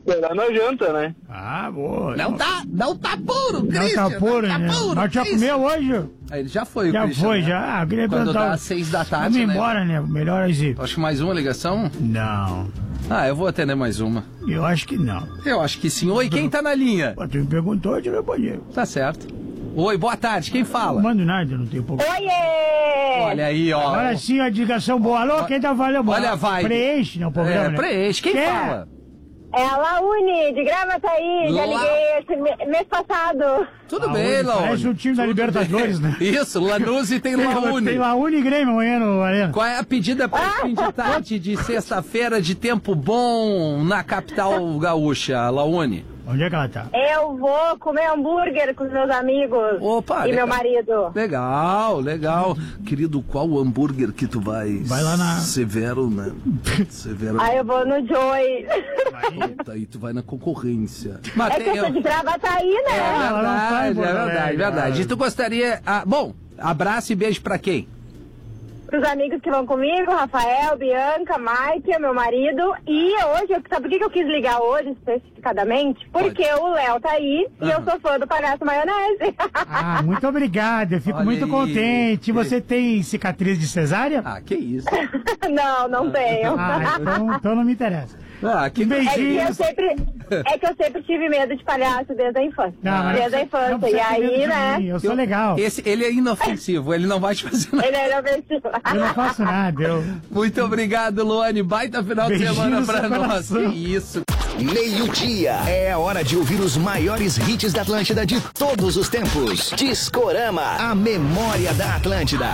esperando a janta, né? Ah, boa. Não tá puro, Christian. Não tá puro, né? Mas já comeu hoje? Ele já foi, já Christian. Foi, né? já. Ah, queria Quando perguntar. dá 6 da tarde, Vamos embora, né? Melhor assim. Acho que mais uma ligação? Não. Ah, eu vou atender mais uma. Eu acho que não. Eu acho que sim. Oi, quem tá na linha? Pô, tu me perguntou, eu te respondi. Tá certo. Oi, boa tarde, quem fala? Não mando nada, não tenho pouco. Oiê! Olha aí, ó. Agora sim, a ligação boa. Alô, quem tá falando? Olha, vai. Preenche, não, o programa, né? Preenche. Quem fala? É a Laune, de Gravataí, já liguei esse mês passado. Tudo bem, Laune. Parece o time da Libertadores, né? Isso, Lanús tem Laune. Tem Laune e Grêmio amanhã no Arena. Qual é a pedida para fim de tarde de sexta-feira de tempo bom na capital gaúcha, Laune? Onde é que ela tá? Eu vou comer hambúrguer com os meus amigos. Opa, e legal. meu marido. Legal. Querido, qual hambúrguer que tu vai? Vai lá na... Severo, né? Severo. Aí eu vou no Joy. Puta, aí tu vai na concorrência. É que eu sou de Gravataí, né? É verdade. E tu gostaria... bom, abraço e beijo pra quem? Pros amigos que vão comigo, Rafael, Bianca, Mike, meu marido. E hoje, sabe por que eu quis ligar hoje especificadamente? Porque o Léo tá aí e eu sou fã do Palhaço Maionese. Ah, muito obrigado, eu fico muito contente. Você tem cicatriz de cesárea? Ah, que isso. Não tenho. Ah, então não me interessa. Ah, que beijinho. É que eu sempre tive medo de palhaço desde a infância. Desde a infância. E aí, né? Eu sou legal. Ele é inofensivo, ele não vai te fazer nada. Ele é inofensivo. Eu não faço nada, Muito obrigado, Luane. Baita final de semana pra nós. Que isso. Meio-dia. É hora de ouvir os maiores hits da Atlântida de todos os tempos. Discorama, a memória da Atlântida.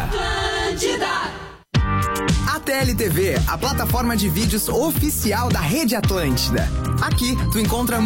A TLTV, a plataforma de vídeos oficial da Rede Atlântida. Aqui tu encontra